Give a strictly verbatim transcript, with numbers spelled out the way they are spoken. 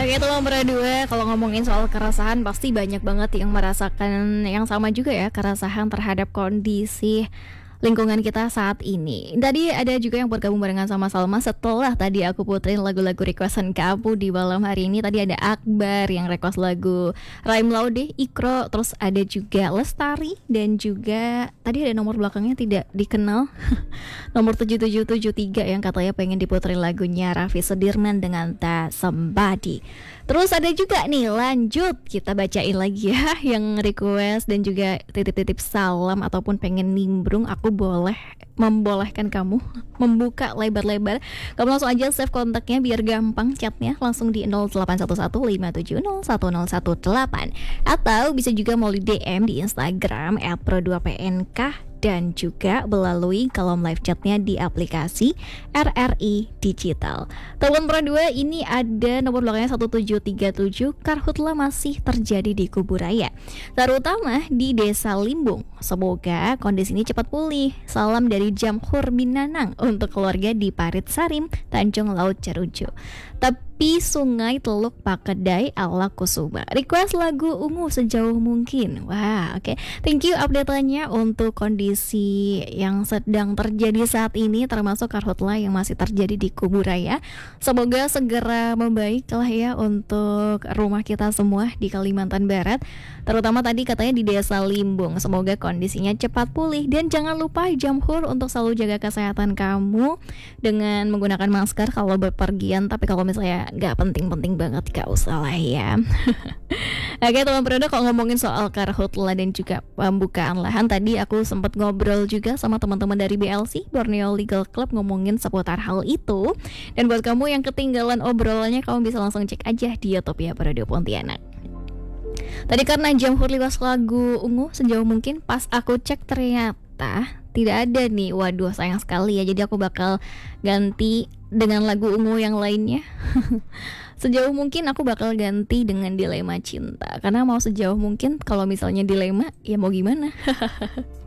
Oke, itu nomor dua. Kalau ngomongin soal keresahan, pasti banyak banget yang merasakan yang sama juga ya, keresahan terhadap kondisi lingkungan kita saat ini. Tadi ada juga yang bergabung barengan sama Salma. Setelah tadi aku puterin lagu-lagu requestan kamu di malam hari ini, tadi ada Akbar yang request lagu Raim Laude, Ikro, terus ada juga Lestari, dan juga tadi ada nomor belakangnya tidak dikenal nomor tujuh tujuh tujuh tiga yang katanya pengen diputerin lagunya Raffi Sudirman dengan The Somebody. Terus ada juga nih, lanjut kita bacain lagi ya yang request dan juga titip-titip salam ataupun pengen nimbrung. Aku boleh membolehkan kamu membuka lebar-lebar. Kamu langsung aja save kontaknya biar gampang chatnya, langsung di nol delapan satu satu lima tujuh nol satu nol satu delapan, atau bisa juga melalui D M di Instagram et pro dua p n k, dan juga melalui kolom live chatnya di aplikasi R R I Digital. Telepon Pro dua ini ada nomor belakangnya satu tujuh tiga tujuh. Karhutla masih terjadi di Kuburaya, terutama di Desa Limbung. Semoga kondisi ini cepat pulih. Salam dari Jamhur Minanang untuk keluarga di Parit Sarim, Tanjung Laut Cerucu, tepi Sungai Teluk Pakedai ala Kusuma. Request lagu Ungu Sejauh Mungkin. Wah, oke. Okay. Thank you update-nya untuk kondisi yang sedang terjadi saat ini, termasuk karhutla yang masih terjadi di Kuburaya. Semoga segera membaik lah ya untuk rumah kita semua di Kalimantan Barat, terutama tadi katanya di Desa Limbung. Semoga kondisinya cepat pulih, dan jangan lupa Jamhur untuk selalu jaga kesehatan kamu dengan menggunakan masker kalau berpergian. Tapi kalau misalnya nggak penting-penting banget, gak usah lah ya. Oke teman Prodo, kalau ngomongin soal karhutla dan juga pembukaan lahan, tadi aku sempat ngobrol juga sama teman-teman dari B L C, Borneo Legal Club, ngomongin seputar hal itu. Dan buat kamu yang ketinggalan obrolannya, kamu bisa langsung cek aja di YouTube ya Prodo Pontianak. Tadi karena Jamhur liwas lagu Ungu Sejauh Mungkin, pas aku cek ternyata tidak ada nih. Waduh, sayang sekali ya. Jadi aku bakal ganti dengan lagu Ungu yang lainnya. Sejauh Mungkin aku bakal ganti dengan Dilema Cinta, karena mau sejauh mungkin. Kalau misalnya dilema, ya mau gimana.